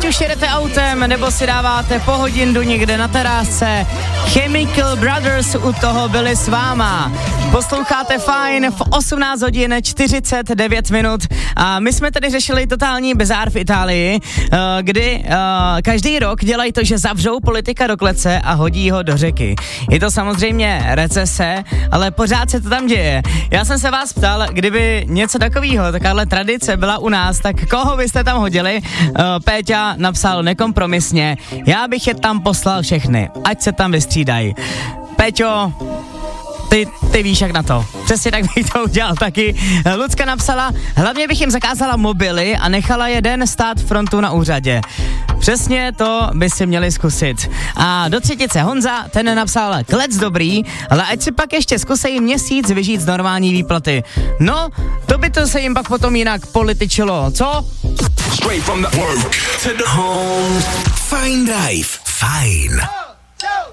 ať už jedete autem, nebo si dáváte pohodindu někde na terásce, Chemical Brothers u toho byli s váma. Posloucháte Fajn v 18 hodin 49 minut a my jsme tady řešili totální bizár v Itálii, kdy každý rok dělají to, že zavřou politika do klece a hodí ho do řeky. Je to samozřejmě recese, ale pořád se to tam děje. Já jsem se vás ptal, kdyby něco takového, takováhle tradice byla u nás, tak koho byste tam hodili? Péťa napsal nekompromisně, já bych je tam poslal všechny, ať se tam vystřídají. Péťo, ty víš jak na to. Přesně tak bych to udělal taky. Lucka napsala, hlavně bych jim zakázala mobily a nechala jeden stát frontu na úřadě. Přesně to by si měli zkusit. A do třetice Honza, ten napsal, klec dobrý, ale ať si pak ještě zkusej měsíc vyžít z normální výplaty. No, to by to se jim pak potom jinak političilo, co? Fajn Drive. Fajn.